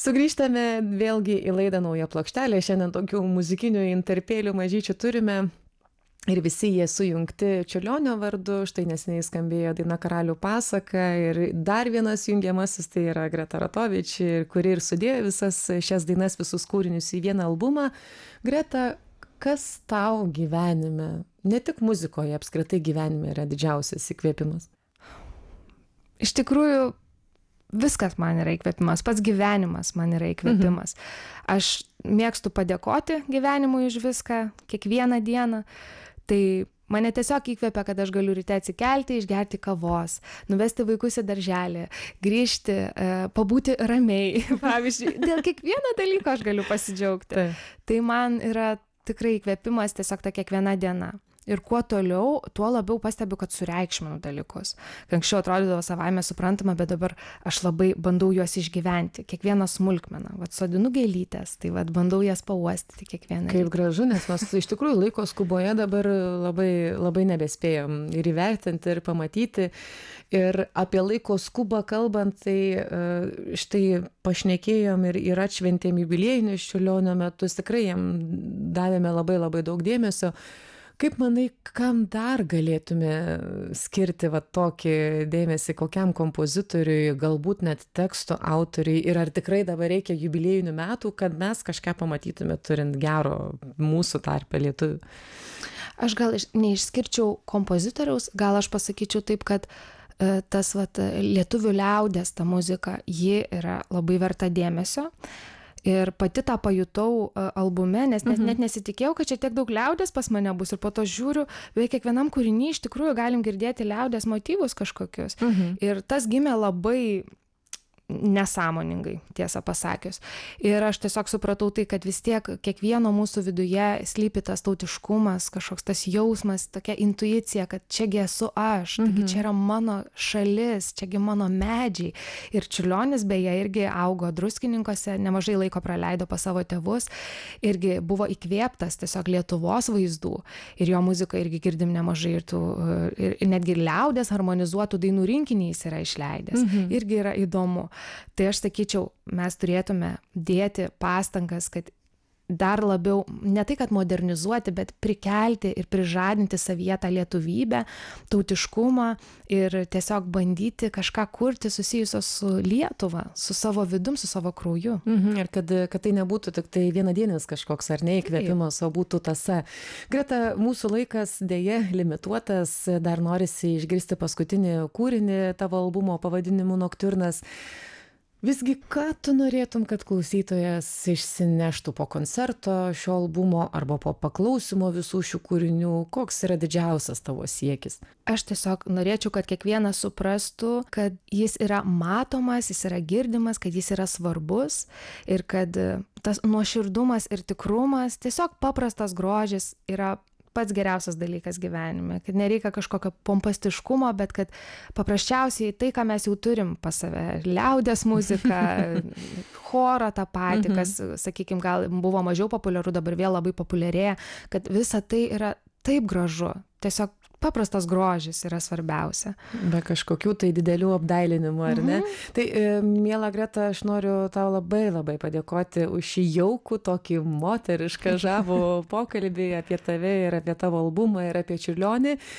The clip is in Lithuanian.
Sugrįžtame vėlgi į laidą Nauja plokštelė. Šiandien tokių muzikinių intarpėlių mažyčių turime. Ir visi jie sujungti Čiurlionio vardu. Štai neseniai skambėjo daina Karalių pasaka. Ir dar vienas jungiamasis tai yra Greta Ratovič, kuri ir sudėjo visas šias dainas, visus kūrinius į vieną albumą. Greta, kas tau gyvenime, ne tik muzikoje, apskritai gyvenime yra didžiausias įkvėpimas? Iš tikrųjų, viskas man yra įkvėpimas, pats gyvenimas man yra įkvėpimas. Aš mėgstu padėkoti gyvenimui už viską, kiekvieną dieną. Tai mane tiesiog įkvėpia, kad aš galiu ryte atsikelti, išgerti kavos, nuvesti vaikus į darželį, grįžti, pabūti ramiai. Pavyzdžiui, dėl kiekvieno dalyko aš galiu pasidžiaugti. Tai man yra tikrai įkvėpimas tiesiog ta kiekviena diena. Ir kuo toliau, tuo labiau pastebiu, kad sureikšminu dalykus. Anksčiau atrodydavo savaime suprantama, bet dabar aš labai bandau juos išgyventi. Kiekvieną smulkmeną. Vat sodinu gėlytes, tai vat bandau jas pauostyti kiekvieną. Kaip gražu, nes mes iš tikrųjų laiko skuboje dabar labai nebespėjom ir įvertinti, ir pamatyti. Ir apie laiko skubą kalbant, tai štai pašnekėjom ir atšventėm jubiliejinius Čiurlionio metus. Tikrai jam davėme labai daug dėmesio. Kaip manai, kam dar galėtume skirti va tokį dėmesį, kokiam kompozitoriui, galbūt net teksto autoriui, ir ar tikrai dabar reikia jubiliejinių metų, kad mes kažką pamatytume turint gero mūsų tarpe lietuvių? Aš gal neišskirčiau kompozitoriaus, gal aš pasakyčiau taip, kad tas lietuvių liaudies ta muzika, ji yra labai verta dėmesio. Ir pati tą pajutau albume, nes net nesitikėjau, kad čia tiek daug liaudies pas mane bus. Ir po to žiūriu, beveik kiekvienam kūriny iš tikrųjų galim girdėti liaudies motyvus kažkokius. Ir tas gimė labai nesąmoningai, tiesą pasakius. Ir aš tiesiog supratau tai, kad vis tiek kiekvieno mūsų viduje slypi tas tautiškumas, kažkoks tas jausmas, tokia intuicija, kad čiagi esu aš, taigi čia yra mano šalis, čiagi mano medžiai. Ir Čiurlionis beje irgi augo Druskininkuose, nemažai laiko praleido pas savo tėvus, irgi buvo įkvėptas tiesiog Lietuvos vaizdų. Ir jo muziką irgi girdim nemažai ir netgi liaudies harmonizuotų dainų rinkiniais yra išleidęs. Irgi yra įdomu. Tai aš sakyčiau, mes turėtume dėti pastangas, kad dar labiau, ne tai kad modernizuoti, bet prikelti ir prižadinti savyje tą lietuvybę, tautiškumą ir tiesiog bandyti kažką kurti susijusio su Lietuva, su savo vidum, su savo krauju. Ir kad tai nebūtų tik tai vienadienis kažkoks ar neįkvėpimas, o būtų tąsa. Greta, mūsų laikas dėja limituotas, dar norisi išgirsti paskutinį kūrinį tavo albumo pavadinimu Noktiurnas. Visgi, ką tu norėtum, kad klausytojas išsineštų po koncerto šio albumo arba po paklausimo visų šių kūrinių? Koks yra didžiausias tavo siekis? Aš tiesiog norėčiau, kad kiekvienas suprastų, kad jis yra matomas, jis yra girdimas, kad jis yra svarbus ir kad tas nuoširdumas ir tikrumas, tiesiog paprastas grožis yra pats geriausias dalykas gyvenime, kad nereikia kažkokio pompastiškumo, bet kad paprasčiausiai tai, ką mes jau turim pas save, liaudies muzika, chorą tą patį, kas, sakykime, gal buvo mažiau populiaru, dabar vėl labai populiarėja, kad visa tai yra taip gražu, tiesiog paprastas grožis yra svarbiausia. Be kažkokių tai didelių apdailinimų, ar ne? Tai, miela Greta, aš noriu tau labai padėkoti už šį jaukų, tokį moterišką žavų pokalbį apie tave ir apie tavo albumą ir apie Čiurlionį.